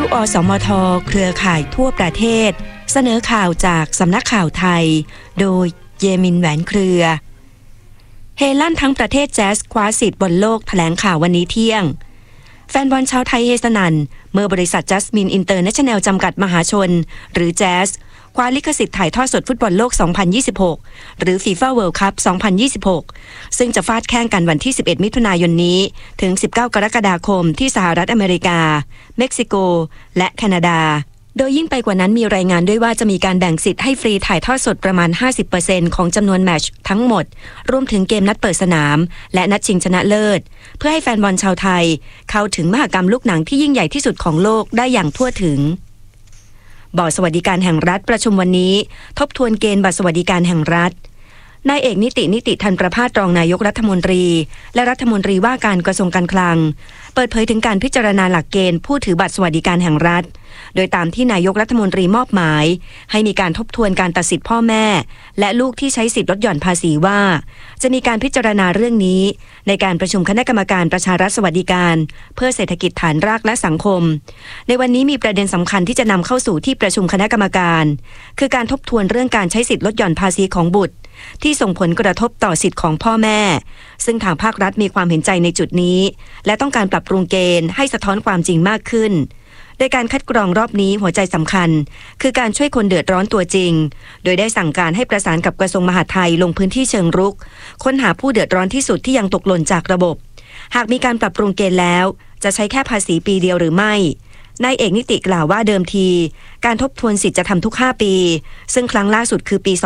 อสมทเครือข่ายทั่วประเทศเสนอข่าวจากสำนักข่าวไทยโดยเยมินแหวนเครือเฮลั่นทั้งประเทศแจ๊สคว้าสิทธิ์บอลโลกแถลงข่าววันนี้เที่ยงแฟนบอลชาวไทยเฮสนั่นเมื่อบริษัทจัสมินอินเตอร์เนชั่นแนลจำกัดมหาชนหรือแจ๊สคว้าลิขสิทธิ์ถ่ายทอดสดฟุตบอลโลก 2026 หรือ FIFA World Cup 2026 ซึ่งจะฟาดแข่งกันวันที่ 11 มิถุนายนนี้ถึง 19 กรกฎาคมที่สหรัฐอเมริกาเม็กซิโกและแคนาดาโดยยิ่งไปกว่านั้นมีรายงานด้วยว่าจะมีการแบ่งสิทธิ์ให้ฟรีถ่ายทอดสดประมาณ 50% ของจำนวนแมตช์ทั้งหมดรวมถึงเกมนัดเปิดสนามและนัดชิงชนะเลิศเพื่อให้แฟนบอลชาวไทยเข้าถึงมหกรรมลูกหนังที่ยิ่งใหญ่ที่สุดของโลกได้อย่างทั่วถึงบอร์ดสวัสดิการแห่งรัฐประชุมวันนี้ทบทวนเกณฑ์บัตรสวัสดิการแห่งรัฐนายเอกนิติธันประภาสรองนายกรัฐมนตรีและรัฐมนตรีว่าการกระทรวงการคลังเปิดเผยถึงการพิจารณาหลักเกณฑ์ผู้ถือบัตรสวัสดิการแห่งรัฐโดยตามที่นายกรัฐมนตรีมอบหมายให้มีการทบทวนการตัดสิทธิพ่อแม่และลูกที่ใช้สิทธิลดหย่อนภาษีว่าจะมีการพิจารณาเรื่องนี้ในการประชุมคณะกรรมการประชารัฐสวัสดิการเพื่อเศรษฐกิจฐานรากและสังคมในวันนี้มีประเด็นสำคัญที่จะนำเข้าสู่ที่ประชุมคณะกรรมการคือการทบทวนเรื่องการใช้สิทธิลดหย่อนภาษีของบุตรที่ส่งผลกระทบต่อสิทธิของพ่อแม่ซึ่งทางภาครัฐมีความเห็นใจในจุดนี้และต้องการปรับปรุงเกณฑ์ให้สะท้อนความจริงมากขึ้นโดยการคัดกรองรอบนี้หัวใจสำคัญคือการช่วยคนเดือดร้อนตัวจริงโดยได้สั่งการให้ประสานกับกระทรวงมหาดไทยลงพื้นที่เชิงรุกค้นหาผู้เดือดร้อนที่สุดที่ยังตกหล่นจากระบบหากมีการปรับปรุงเกณฑ์แล้วจะใช้แค่ภาษีปีเดียวหรือไม่นายเอกนิติกล่าวว่าเดิมทีการทบทวนสิทธิ์จะทำทุก5ปีซึ่งครั้งล่าสุดคือปี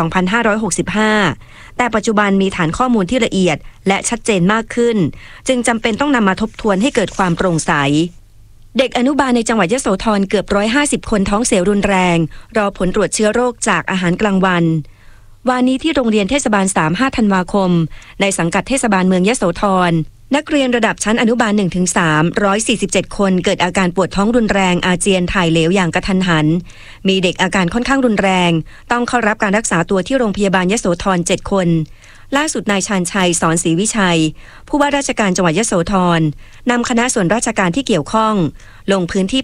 2565 แต่ปัจจุบันมีฐานข้อมูลที่ละเอียดและชัดเจนมากขึ้นจึงจำเป็นต้องนำมาทบทวนให้เกิดความโปร่งใสเด็กอนุบาลในจังหวัดยโสธรเกือบ150คนท้องเสียรุนแรงรอผลตรวจเชื้อโรคจากอาหารกลางวันวันนี้ที่โรงเรียนเทศบาล 5 ธันวาคมในสังกัดเทศบาลเมืองยโสธรนักเรียนระดับชั้นอนุบาล 1-3 147 คนเกิดอาการปวดท้องรุนแรงอาเจียนถ่ายเหลวอย่างกระทันหันมีเด็กอาการค่อนข้างรุนแรงต้องเข้ารับการรักษาตัวที่โรงพยาบาลยโสธร 7 คนล่าสุดนายชาญชัยสอนศรีวิชัยผู้ว่าราชการจังหวัดยโสธรนำคณะส่วนราชการที่เกี่ยวข้องลงพื้นที่